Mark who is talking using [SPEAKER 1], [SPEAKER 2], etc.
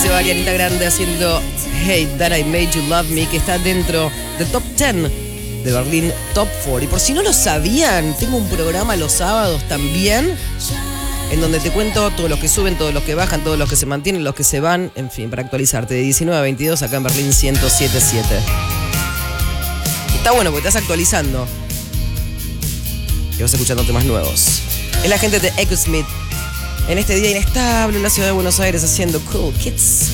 [SPEAKER 1] Dice Marianita Grande haciendo Hey That I Made You Love Me, que está dentro del Top 10 de Berlín Top 4. Y por si no lo sabían, tengo un programa los sábados también, en donde te cuento todos los que suben, todos los que bajan, todos los que se mantienen, los que se van, en fin, para actualizarte de 19 a 22 acá en Berlín 107.7. Está bueno porque estás actualizando y vas escuchando temas nuevos. Es la gente de Echo Smith en este día inestable en la ciudad de Buenos Aires haciendo Cool Kids.